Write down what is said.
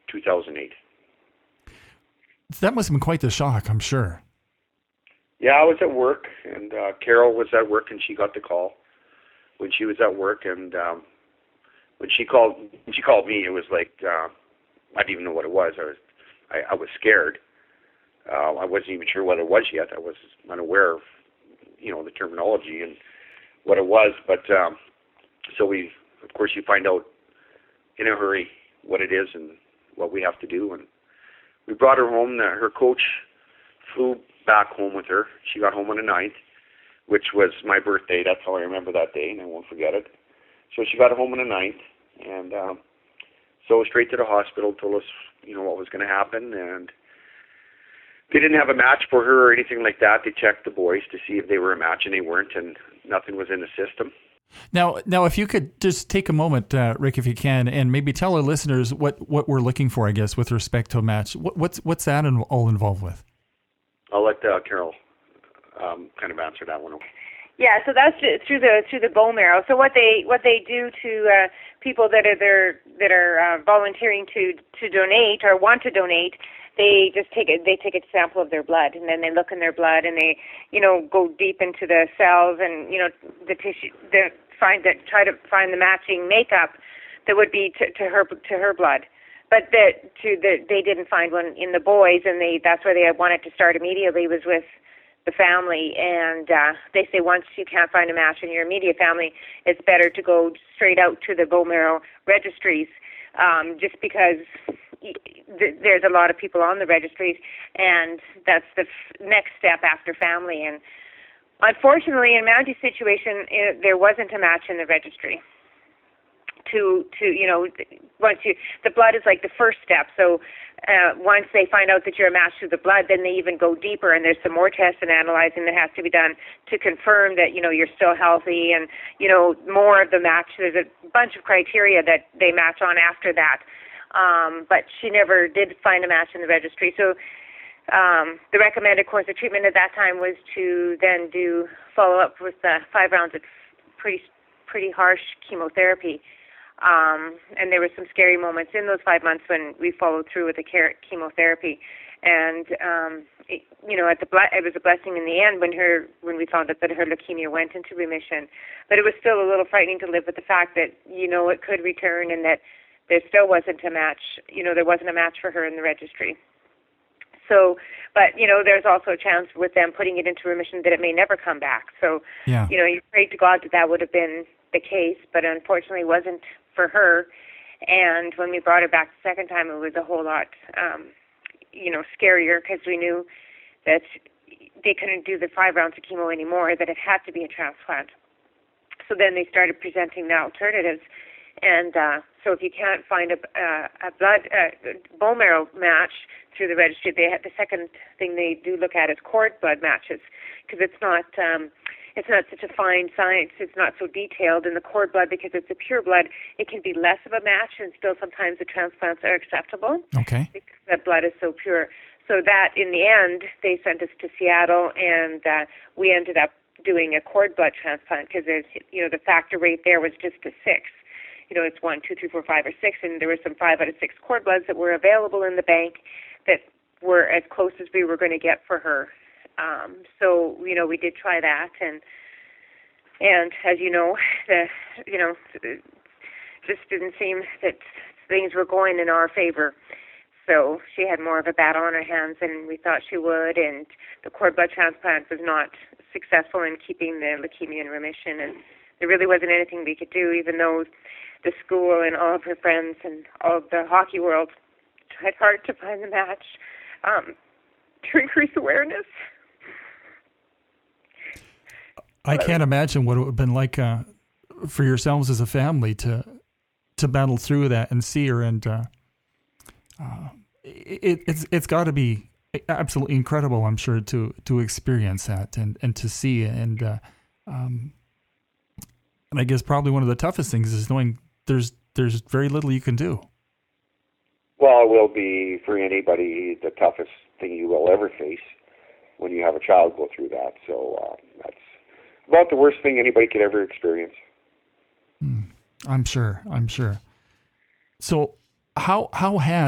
2008. That must have been quite the shock, I'm sure. Yeah, I was at work, and Carol was at work, and she got the call when she was at work. And when she called me, it was like I didn't even know what it was. I was scared. I wasn't even sure what it was yet. I was unaware of the terminology and what it was. But so of course, you find out in a hurry what it is and what we have to do. And we brought her home. Her coach flew back home with her. She got home on the 9th, which was my birthday. That's how I remember that day, and I won't forget it. So she got home on the 9th, and so straight to the hospital, told us, what was going to happen, and they didn't have a match for her or anything like that. They checked the boys to see if they were a match, and they weren't, and nothing was in the system. Now, if you could just take a moment, Rick, if you can, and maybe tell our listeners what we're looking for, I guess, with respect to a match. What's that all involved with? I'll let Carol kind of answer that one. Yeah, so that's through the bone marrow. So what they do to people that are volunteering to donate or want to donate, they just take a sample of their blood, and then they look in their blood, and they go deep into the cells and the tissue, try to find the matching makeup that would be to her blood. But they didn't find one in the boys, and that's where they wanted to start immediately, was with the family. And they say once you can't find a match in your immediate family, it's better to go straight out to the bone marrow registries, just because there's a lot of people on the registries, and that's the next step after family. And unfortunately, in Mounty's situation, there wasn't a match in the registry. Once the blood is like the first step. So once they find out that you're a match through the blood, then they even go deeper, and there's some more tests and analyzing that has to be done to confirm that you're still healthy, and more of the match. There's a bunch of criteria that they match on after that. But she never did find a match in the registry. So the recommended course of treatment at that time was to then do follow up with 5 rounds of pretty harsh chemotherapy. And there were some scary moments in those 5 months when we followed through with the chemotherapy. And it was a blessing in the end when we found out that her leukemia went into remission. But it was still a little frightening to live with the fact that it could return, and that there still wasn't a match. There wasn't a match for her in the registry. So, but there's also a chance with them putting it into remission that it may never come back. So, yeah. You prayed to God that would have been the case, but unfortunately it wasn't for her. And when we brought her back the second time, it was a whole lot, scarier, because we knew that they couldn't do the 5 rounds of chemo anymore, that it had to be a transplant. So then they started presenting the alternatives. And so if you can't find a bone marrow match through the registry, the second thing they do look at is cord blood matches, because it's not such a fine science. It's not so detailed in the cord blood, because it's a pure blood. It can be less of a match, and still sometimes the transplants are acceptable. Okay. Because the blood is so pure. So that in the end, they sent us to Seattle, and we ended up doing a cord blood transplant, because there's the factor rate there was just a 6. It's 1, 2, 3, 4, 5, or 6, and there were some 5 out of 6 cord bloods that were available in the bank that were as close as we were going to get for her. So we did try that, and as just didn't seem that things were going in our favor. So she had more of a battle on her hands than we thought she would, and the cord blood transplant was not successful in keeping the leukemia in remission, and there really wasn't anything we could do, even though the school and all of her friends and all of the hockey world tried hard to find the match to increase awareness. I can't imagine what it would have been like for yourselves as a family to battle through that and see her, and it's got to be absolutely incredible, I'm sure, to experience that and to see, and I guess probably one of the toughest things is knowing there's very little you can do. Well, it will be for anybody the toughest thing you will ever face when you have a child go through that. So that's about the worst thing anybody could ever experience. I'm sure. So how has